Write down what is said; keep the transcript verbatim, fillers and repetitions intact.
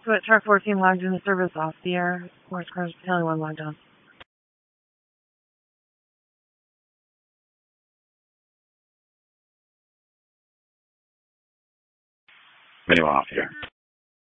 So at Char fourteen logged in the service off the air. Morse cars the only one logged on. Anyone off here?